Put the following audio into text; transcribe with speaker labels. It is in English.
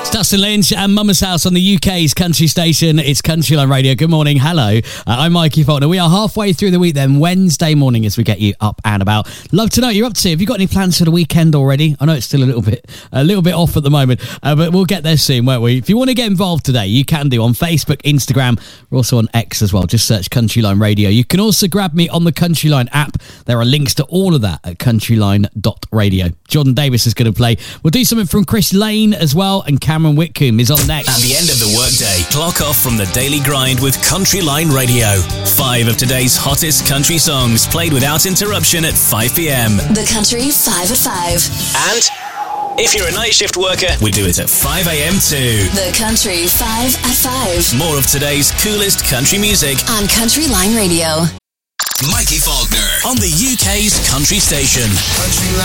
Speaker 1: Dustin Lynch and Mama's House on the UK's country station. It's Countryline Radio. Good morning. Hello. I'm Mikey Faulkner. We are halfway through the week then, Wednesday morning, as we get you up and about. Love to know what you're up to. Have you got any plans for the weekend already? I know it's still a little bit off at the moment, but we'll get there soon, won't we? If you want to get involved today, you can do on Facebook, Instagram. We're also on X as well. Just search Countryline Radio. You can also grab me on the Countryline app. There are links to all of that at countryline.radio. Jordan Davis is going to play. We'll do something from Chris Lane as well, and Cameron Whitcomb is on next.
Speaker 2: At the end of the workday, clock off from the daily grind with Countryline Radio. 5 of today's hottest country songs played without interruption at 5 p.m.
Speaker 3: The Country 5 at 5.
Speaker 2: And if you're a night shift worker, we do it at 5 a.m. too.
Speaker 3: The Country 5 at 5.
Speaker 2: More of today's coolest country music
Speaker 3: on Countryline Radio.
Speaker 2: Mikey Faulkner on the UK's country station.
Speaker 4: Countryline.